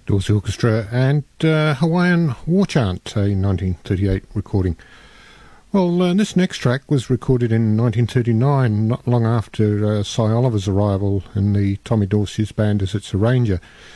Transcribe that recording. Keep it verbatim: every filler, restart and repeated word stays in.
Dorsey Orchestra and uh, Hawaiian War Chant, a nineteen thirty-eight recording. Well, uh, this next track was recorded in nineteen thirty-nine, not long after uh, Cy Oliver's arrival in the Tommy Dorsey's band as its arranger.